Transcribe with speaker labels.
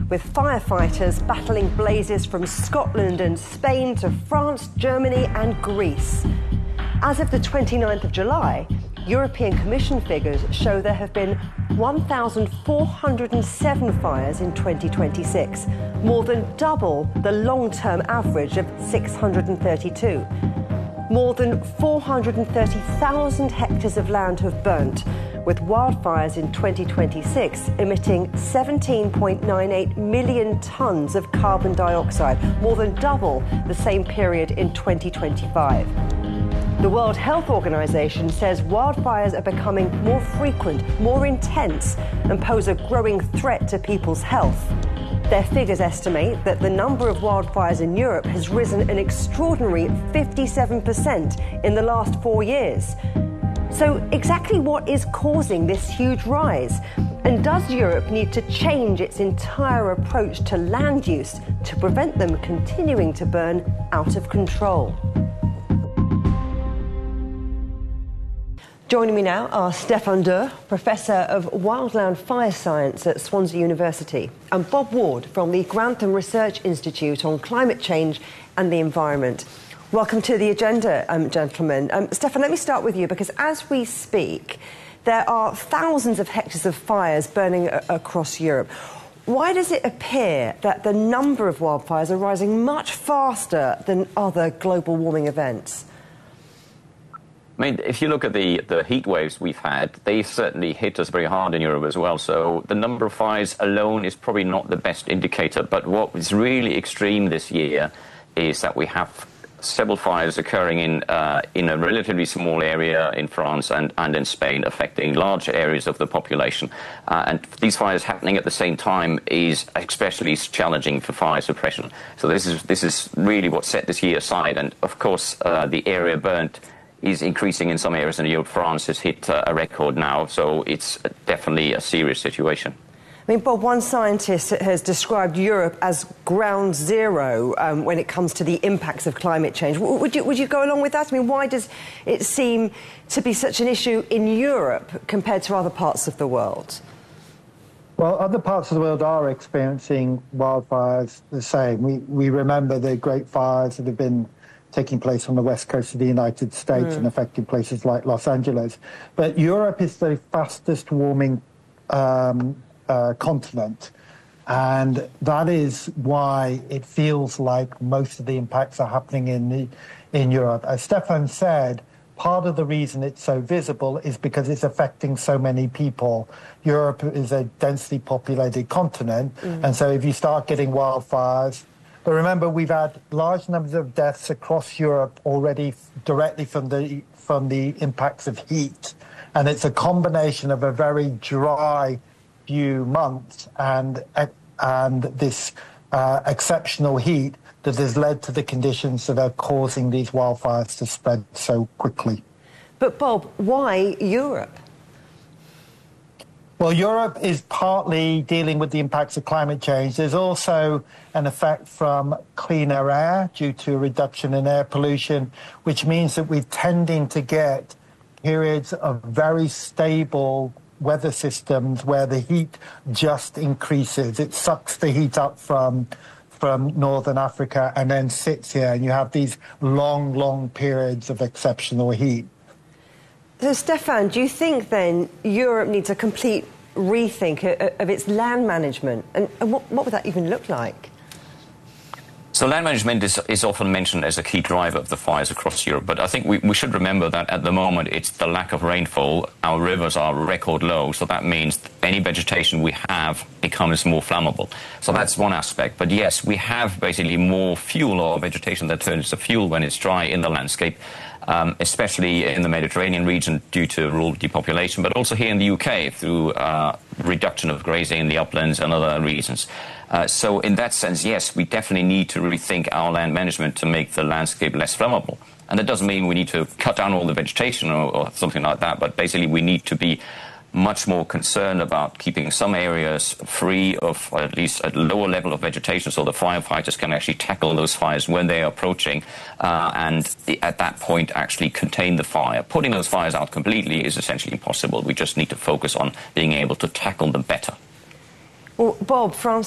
Speaker 1: with firefighters battling blazes from Scotland and Spain to France, Germany and Greece. As of the 29th of July, European Commission figures show there have been 1,407 fires in 2026, more than double the long-term average of 632. More than 430,000 hectares of land have burnt, with wildfires in 2026 emitting 17.98 million tonnes of carbon dioxide, more than double the same period in 2025. The World Health Organization says wildfires are becoming more frequent, more intense, and pose a growing threat to people's health. Their figures estimate that the number of wildfires in Europe has risen an extraordinary 57% in the last 4 years. So exactly what is causing this huge rise? And does Europe need to change its entire approach to land use to prevent them continuing to burn out of control? Joining me now are Stefan Dürr, Professor of Wildland Fire Science at Swansea University, and Bob Ward from the Grantham Research Institute on Climate Change and the Environment. Welcome to the agenda, gentlemen. Stefan, let me start with you, because as we speak, there are thousands of hectares of fires burning across Europe. Why does it appear that the number of wildfires are rising much faster than other global warming events?
Speaker 2: I mean, if you look at the heat waves we've had, they certainly hit us very hard in Europe as well. So the number of fires alone is probably not the best indicator. But what is really extreme this year is that we have several fires occurring in a relatively small area in France and in Spain, affecting large areas of the population. And these fires happening at the same time is especially challenging for fire suppression. So this is really what set this year aside. And of course, the area burnt is increasing in some areas in Europe. France has hit a record now, so it's definitely a serious situation.
Speaker 1: I mean, Bob, one scientist has described Europe as ground zero when it comes to the impacts of climate change. Would you go along with that? I mean, why does it seem to be such an issue in Europe compared to other parts of the world?
Speaker 3: Well, other parts of the world are experiencing wildfires the same. We remember the great fires that have been taking place on the west coast of the United States and affecting places like Los Angeles. But Europe is the fastest warming continent, and that is why it feels like most of the impacts are happening in Europe. As Stefan said, part of the reason it's so visible is because it's affecting so many people. Europe is a densely populated continent, and so if you start getting wildfires, but remember, we've had large numbers of deaths across Europe already directly from the impacts of heat. And it's a combination of a very dry few months and this exceptional heat that has led to the conditions that are causing these wildfires to spread so quickly.
Speaker 1: But Bob, why Europe?
Speaker 3: Well, Europe is partly dealing with the impacts of climate change. There's also an effect from cleaner air due to a reduction in air pollution, which means that we're tending to get periods of very stable weather systems where the heat just increases. It sucks the heat up from northern Africa and then sits here, and you have these long periods of exceptional heat.
Speaker 1: So, Stefan, do you think then Europe needs a complete rethink of its land management? And what would that even look like?
Speaker 2: So land management is often mentioned as a key driver of the fires across Europe, but I think we should remember that at the moment it's the lack of rainfall. Our rivers are record low, so that means any vegetation we have becomes more flammable. So that's one aspect. But yes, we have basically more fuel or vegetation that turns to fuel when it's dry in the landscape, especially in the Mediterranean region due to rural depopulation, but also here in the UK through reduction of grazing in the uplands and other reasons. So in that sense, yes, we definitely need to rethink our land management to make the landscape less flammable. And that doesn't mean we need to cut down all the vegetation or something like that, but basically we need to be much more concerned about keeping some areas free of, or at least a lower level of vegetation, so the firefighters can actually tackle those fires when they are approaching and at that point actually contain the fire. Putting those fires out completely is essentially impossible. We just need to focus on being able to tackle them better.
Speaker 1: Well, Bob, France